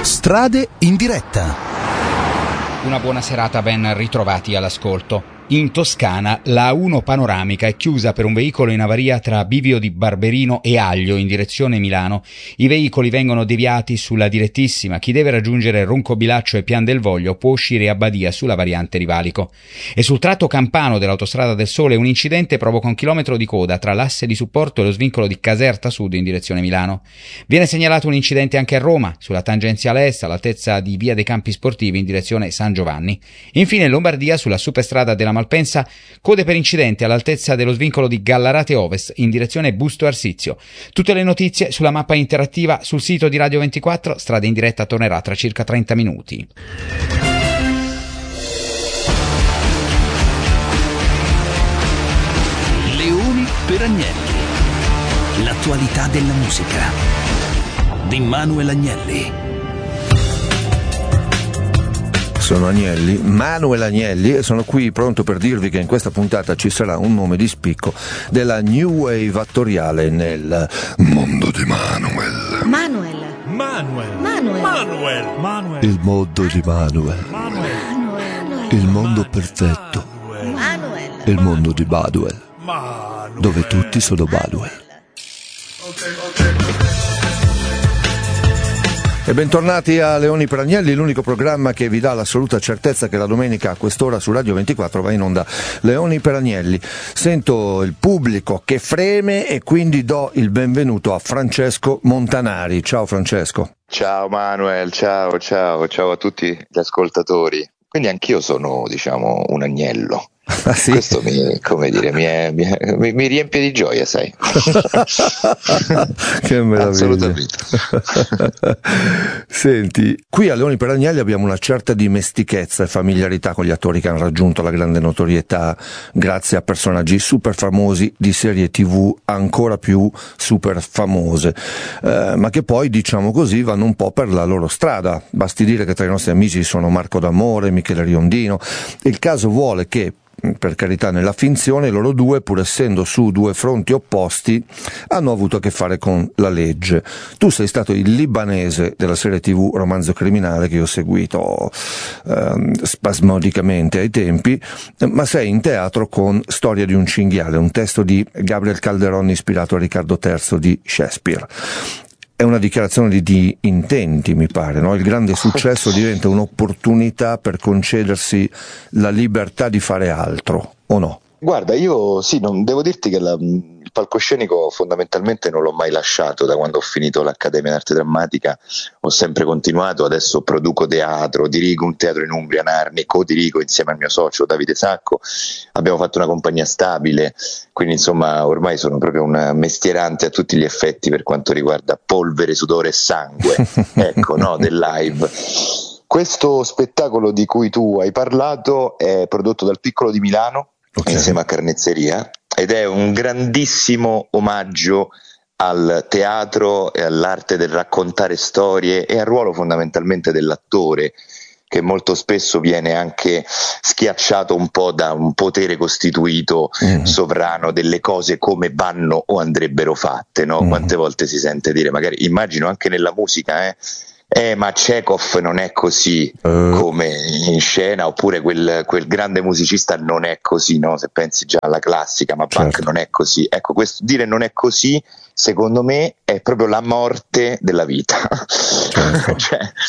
Strade in diretta. Una buona serata, ben ritrovati all'ascolto. In Toscana la A1 panoramica è chiusa per un veicolo in avaria tra Bivio di Barberino e Aglio in direzione Milano. I veicoli vengono deviati sulla direttissima. Chi deve raggiungere Roncobilaccio e Pian del Voglio può uscire a Badia sulla variante Rivalico. E sul tratto campano dell'autostrada del Sole un incidente provoca 1 chilometro di coda tra l'asse di supporto e lo svincolo di Caserta Sud in direzione Milano. Viene segnalato un incidente anche a Roma, sulla tangenziale est all'altezza di Via dei Campi Sportivi in direzione San Giovanni. Infine in Lombardia, sulla superstrada della Malpensa, code per incidente all'altezza dello svincolo di Gallarate Ovest in direzione Busto Arsizio. Tutte le notizie sulla mappa interattiva sul sito di Radio 24. Strade in diretta tornerà tra circa 30 minuti. Leoni per Agnelli. L'attualità della musica di Manuel Agnelli. Sono Agnelli, Manuel Agnelli, e sono qui pronto per dirvi che in questa puntata ci sarà un nome di spicco della New Wave attoriale nel mondo di Manuel. Manuel. Il mondo di Manuel. Il mondo perfetto. Manuel. Il mondo di Baduel. Dove tutti sono Baduel. E bentornati a Leoni per Agnelli, l'unico programma che vi dà l'assoluta certezza che la domenica a quest'ora su Radio 24 va in onda Leoni per Agnelli. Sento il pubblico che freme e quindi do il benvenuto a Francesco Montanari. Ciao Francesco. Ciao Manuel, ciao a tutti gli ascoltatori. Quindi anch'io sono, un agnello. Ah, sì? Questo mi riempie di gioia, sai. Che meraviglia. Assolutamente. Senti, qui a Leoni per Agnelli abbiamo una certa dimestichezza e familiarità con gli attori che hanno raggiunto la grande notorietà grazie a personaggi super famosi di serie TV ancora più super famose, ma che poi, diciamo così, vanno un po' per la loro strada. Basti dire che tra i nostri amici sono Marco D'Amore, Michele Riondino. Il caso vuole che, per carità, nella finzione loro due, pur essendo su due fronti opposti, hanno avuto a che fare con la legge. Tu sei stato il libanese della serie TV Romanzo Criminale, che io ho seguito spasmodicamente ai tempi, ma sei in teatro con Storia di un cinghiale, un testo di Gabriel Calderón ispirato a Riccardo III di Shakespeare. È una dichiarazione di intenti, mi pare, no? Il grande successo diventa un'opportunità per concedersi la libertà di fare altro, o no? Guarda, io sì, non devo dirti che il palcoscenico fondamentalmente non l'ho mai lasciato da quando ho finito l'Accademia d'Arte Drammatica. Ho sempre continuato, adesso produco teatro, dirigo un teatro in Umbria, Narni, co-dirigo insieme al mio socio Davide Sacco. Abbiamo fatto una compagnia stabile, quindi insomma ormai sono proprio un mestierante a tutti gli effetti per quanto riguarda polvere, sudore e sangue, ecco, no, del live. Questo spettacolo di cui tu hai parlato è prodotto dal Piccolo di Milano, okay, insieme a Carnezzeria, ed è un grandissimo omaggio al teatro e all'arte del raccontare storie e al ruolo fondamentalmente dell'attore, che molto spesso viene anche schiacciato un po' da un potere costituito sovrano delle cose come vanno o andrebbero fatte, no? Quante volte si sente dire, magari immagino anche nella musica, ma Chekhov non è così come in scena, oppure quel grande musicista non è così, no? Se pensi già alla classica, ma Bach, certo, non è così. Ecco, questo dire non è così, secondo me, è proprio la morte della vita. Certo.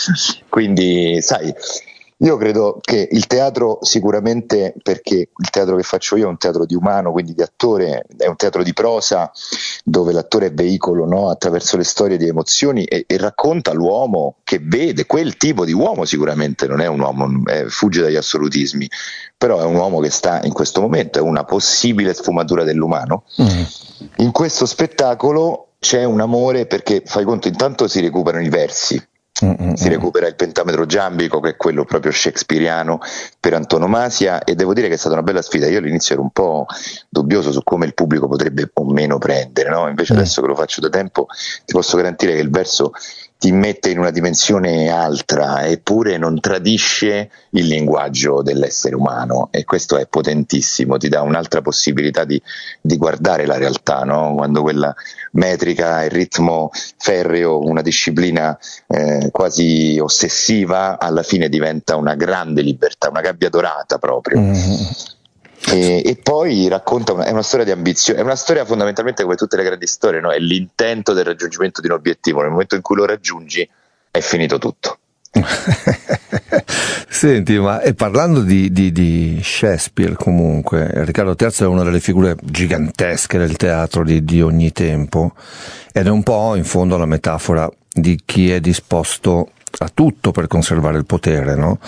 Quindi, sai, io credo che il teatro sicuramente, perché il teatro che faccio io è un teatro di umano, quindi di attore, è un teatro di prosa dove l'attore è veicolo, no? Attraverso le storie di emozioni e racconta l'uomo che vede, quel tipo di uomo sicuramente non è un uomo, fugge dagli assolutismi, però è un uomo che sta in questo momento, è una possibile sfumatura dell'umano. In questo spettacolo c'è un amore, perché fai conto, intanto si recuperano i versi. Si recupera il pentametro giambico, che è quello proprio shakespeariano per antonomasia, e devo dire che è stata una bella sfida. Io all'inizio ero un po' dubbioso su come il pubblico potrebbe o meno prendere, no? Invece adesso che lo faccio da tempo ti posso garantire che il verso ti mette in una dimensione altra, eppure non tradisce il linguaggio dell'essere umano, e questo è potentissimo, ti dà un'altra possibilità di guardare la realtà, no? Quando quella metrica, il ritmo ferreo, una disciplina quasi ossessiva, alla fine diventa una grande libertà, una gabbia dorata proprio. E poi racconta è una storia di ambizione, è una storia fondamentalmente come tutte le grandi storie, no? È l'intento del raggiungimento di un obiettivo, nel momento in cui lo raggiungi è finito tutto. Senti, ma parlando di Shakespeare, comunque Riccardo III è una delle figure gigantesche del teatro di ogni tempo, ed è un po' in fondo la metafora di chi è disposto a tutto per conservare il potere, no?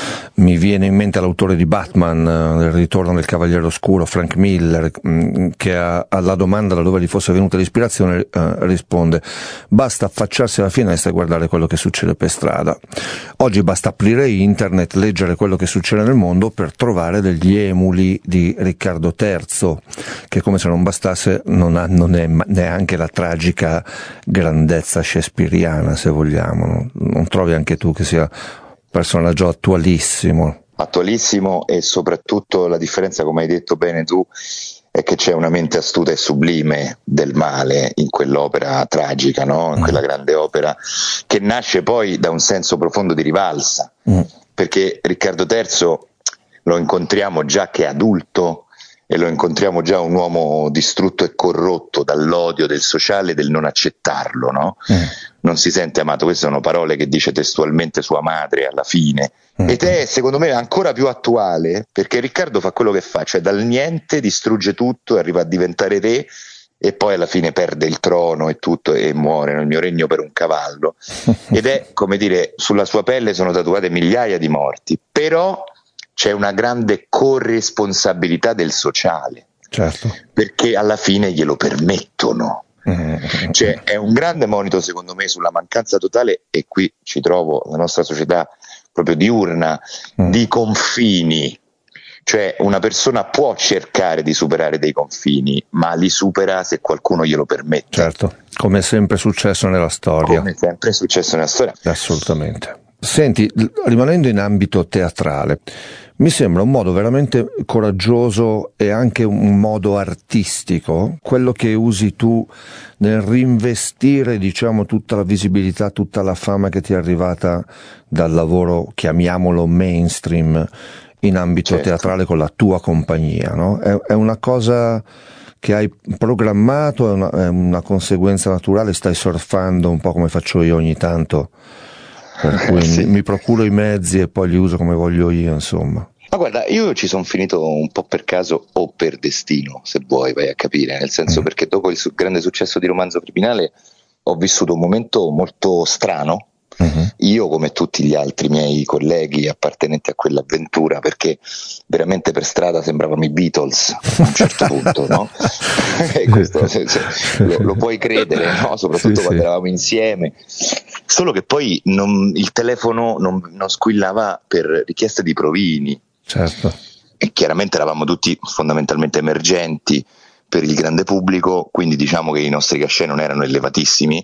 Mi viene in mente l'autore di Batman, Il ritorno del Cavaliere Oscuro, Frank Miller, che alla domanda da dove gli fosse venuta l'ispirazione risponde: basta affacciarsi alla finestra e guardare quello che succede per strada. Oggi basta aprire internet, leggere quello che succede nel mondo per trovare degli emuli di Riccardo III, che, come se non bastasse, non è neanche la tragica grandezza shakespeariana, se vogliamo, no? Non trovi anche tu che sia personaggio attualissimo? Attualissimo, e soprattutto la differenza, come hai detto bene tu, è che c'è una mente astuta e sublime del male in quell'opera tragica, no? In quella grande opera che nasce poi da un senso profondo di rivalsa, perché Riccardo III lo incontriamo già che è adulto, e lo incontriamo già un uomo distrutto e corrotto dall'odio del sociale, del non accettarlo, no? Non si sente amato. Queste sono parole che dice testualmente sua madre alla fine, ed è, secondo me, ancora più attuale, perché Riccardo fa quello che fa, cioè dal niente distrugge tutto, arriva a diventare re, e poi alla fine perde il trono e tutto, e muore nel mio regno per un cavallo. Ed è, come dire, sulla sua pelle sono tatuate migliaia di morti, però c'è una grande corresponsabilità del sociale, certo, perché alla fine glielo permettono. Cioè, è un grande monito, secondo me, sulla mancanza totale, e qui ci trovo la nostra società proprio diurna, di confini. Cioè, una persona può cercare di superare dei confini, ma li supera se qualcuno glielo permette. Certo, come è sempre successo nella storia. Come sempre è successo nella storia. Assolutamente. Senti, rimanendo in ambito teatrale, mi sembra un modo veramente coraggioso e anche un modo artistico quello che usi tu nel rinvestire, diciamo, tutta la visibilità, tutta la fama che ti è arrivata dal lavoro, chiamiamolo mainstream, in ambito teatrale con la tua compagnia, no? È una cosa che hai programmato, è una conseguenza naturale, stai surfando un po' come faccio io ogni tanto, per cui mi procuro i mezzi e poi li uso come voglio io, insomma. Ma guarda, io ci sono finito un po' per caso o per destino, se vuoi, vai a capire, nel senso perché dopo il grande successo di Romanzo Criminale ho vissuto un momento molto strano, io come tutti gli altri miei colleghi appartenenti a quell'avventura, perché veramente per strada sembravamo i Beatles a un certo punto, no? E questo lo puoi credere, no? Soprattutto quando eravamo insieme, solo che poi il telefono non squillava per richieste di provini. Certo. E chiaramente eravamo tutti fondamentalmente emergenti per il grande pubblico, quindi diciamo che i nostri cachet non erano elevatissimi,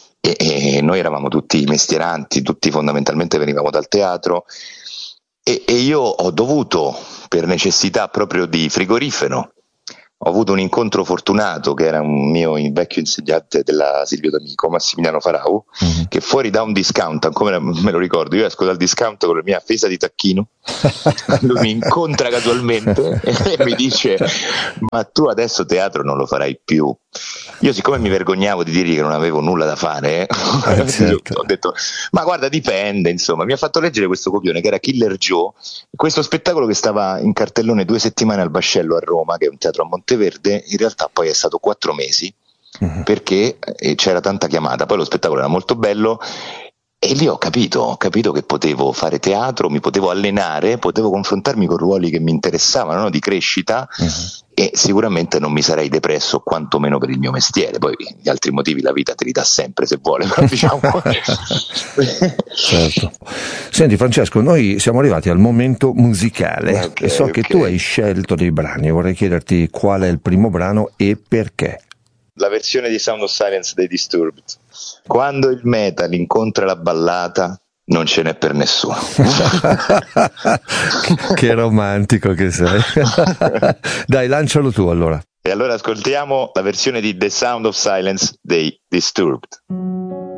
e noi eravamo tutti mestieranti, tutti fondamentalmente venivamo dal teatro, e io ho dovuto, per necessità proprio di frigorifero, ho avuto un incontro fortunato che era un mio vecchio insegnante della Silvio D'Amico, Massimiliano Farau, che fuori da un discount, ancora me lo ricordo, io esco dal discount con la mia fesa di tacchino, lui mi incontra casualmente e mi dice: ma tu adesso teatro non lo farai più. Io, siccome mi vergognavo di dirgli che non avevo nulla da fare, certo. ho detto: ma guarda, dipende, insomma. Mi ha fatto leggere questo copione che era Killer Joe, questo spettacolo che stava in cartellone 2 settimane al Vascello a Roma, che è un teatro a Monteverde. In realtà poi è stato 4 mesi, perché c'era tanta chiamata. Poi lo spettacolo era molto bello, e lì ho capito che potevo fare teatro, mi potevo allenare, potevo confrontarmi con ruoli che mi interessavano, no? Di crescita, e sicuramente non mi sarei depresso, quantomeno per il mio mestiere. Poi gli altri motivi la vita te li dà sempre, se vuole, però diciamo. Certo. Senti Francesco, noi siamo arrivati al momento musicale, e so che tu hai scelto dei brani. Vorrei chiederti qual è il primo brano e perché. la versione di Sound of Silence dei Disturbed. Quando il metal incontra la ballata, non ce n'è per nessuno. Che romantico che sei. Dai, lancialo tu allora. E allora ascoltiamo la versione di The Sound of Silence dei Disturbed.